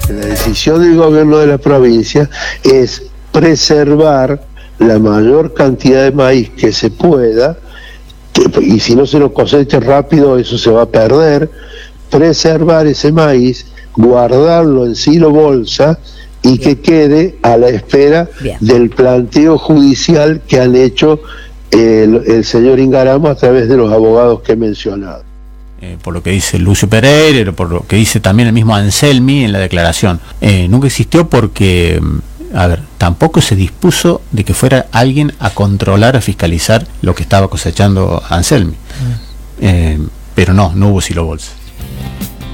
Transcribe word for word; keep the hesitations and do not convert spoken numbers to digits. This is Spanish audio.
La decisión del gobierno de la provincia es preservar la mayor cantidad de maíz que se pueda, y si no se lo cosecha rápido eso se va a perder, preservar ese maíz, guardarlo en silo bolsa y que quede a la espera Bien. del planteo judicial que han hecho el, el señor Ingaramo a través de los abogados que he mencionado. Eh, por lo que dice Lucio Pereira, por lo que dice también el mismo Anselmi en la declaración, eh, nunca existió porque, a ver, tampoco se dispuso de que fuera alguien a controlar, a fiscalizar lo que estaba cosechando Anselmi. Mm. Eh, pero no, no hubo silo bolsa.